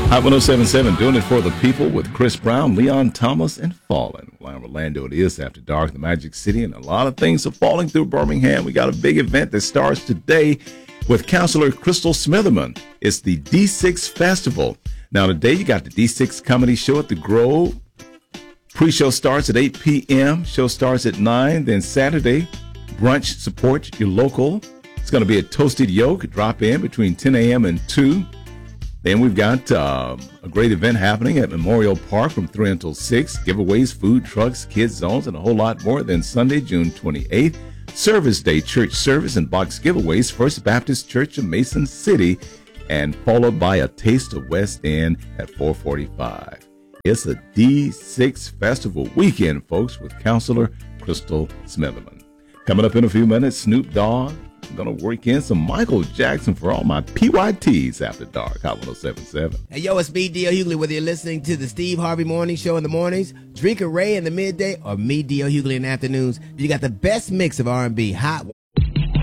Hot 1077, doing it for the people with Chris Brown, Leon Thomas, and Fallen. Well, in Orlando, it is after dark, the Magic City, and a lot of things are falling through Birmingham. We got a big event that starts today with Counselor Crystal Smitherman. It's the D6 Festival. Now, today you got the D6 Comedy Show at the Grove. Pre-show starts at 8 p.m. Show starts at 9. Then Saturday, brunch supports your local. It's going to be a Toasted Yolk. Drop in between 10 a.m. and 2. Then we've got a great event happening at Memorial Park from 3 until 6. Giveaways, food trucks, kids zones, and a whole lot more. Then Sunday, June 28th, Service Day, church service and box giveaways, First Baptist Church of Mason City, and followed by a Taste of West End at 4:45. It's a D6 Festival weekend, folks, with Counselor Crystal Smitherman. Coming up in a few minutes, Snoop Dogg. I'm going to work in some Michael Jackson for all my PYTs after dark. Hot 1077. Hey, yo, it's me, D.L. Hughley. Whether you're listening to the Steve Harvey Morning Show in the mornings, Drinker Ray in the midday, or me, D.L. Hughley in the afternoons, you got the best mix of R&B. Hot